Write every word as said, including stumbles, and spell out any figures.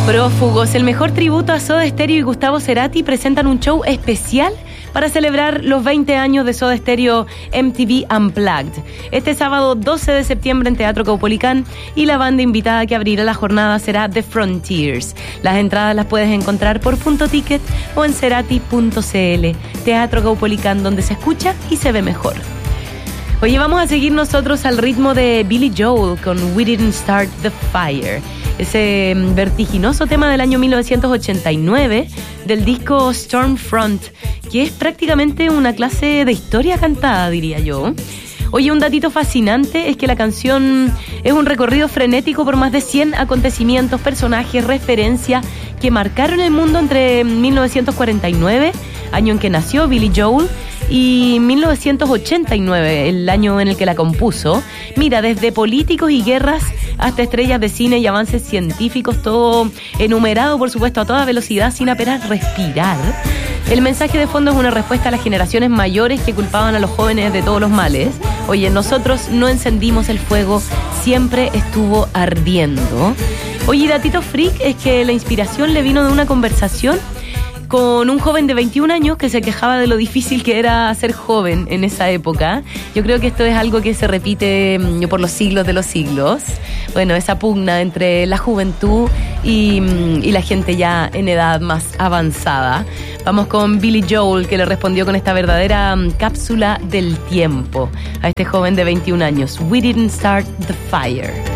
Prófugos, el mejor tributo a Soda Stereo y Gustavo Cerati presentan un show especial para celebrar los veinte años de Soda Stereo M T V Unplugged. Este sábado doce de septiembre en Teatro Caupolicán, y la banda invitada que abrirá la jornada será The Frontiers. Las entradas las puedes encontrar por Punto Ticket o en cerati punto cl. Teatro Caupolicán, donde se escucha y se ve mejor. Oye, vamos a seguir nosotros al ritmo de Billy Joel con We Didn't Start the Fire. Ese vertiginoso tema del año mil novecientos ochenta y nueve del disco Stormfront, que es prácticamente una clase de historia cantada, diría yo. Oye, un datito fascinante es que la canción es un recorrido frenético por más de cien acontecimientos, personajes, referencias que marcaron el mundo entre mil novecientos cuarenta y nueve, año en que nació Billy Joel, y mil novecientos ochenta y nueve, el año en el que la compuso. Mira, desde políticos y guerras hasta estrellas de cine y avances científicos, todo enumerado, por supuesto, a toda velocidad, sin apenas respirar. El mensaje de fondo es una respuesta a las generaciones mayores que culpaban a los jóvenes de todos los males. Oye, nosotros no encendimos el fuego, siempre estuvo ardiendo. Oye, datito freak es que la inspiración le vino de una conversación con un joven de veintiún años que se quejaba de lo difícil que era ser joven en esa época. Yo creo que esto es algo que se repite por los siglos de los siglos. Bueno, esa pugna entre la juventud y, y la gente ya en edad más avanzada. Vamos con Billy Joel, que le respondió con esta verdadera cápsula del tiempo a este joven de veintiún años. We didn't start the fire.